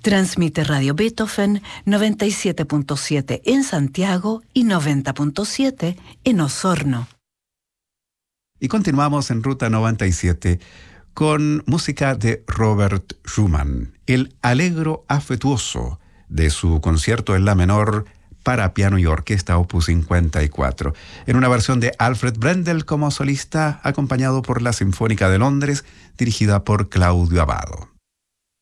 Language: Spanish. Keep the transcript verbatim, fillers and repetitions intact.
Transmite Radio Beethoven noventa y siete punto siete en Santiago y noventa punto siete en Osorno. Y continuamos en Ruta noventa y siete con música de Robert Schumann, el Allegro afectuoso de su concierto en la menor para piano y orquesta opus cincuenta y cuatro, en una versión de Alfred Brendel como solista, acompañado por la Sinfónica de Londres, dirigida por Claudio Abbado.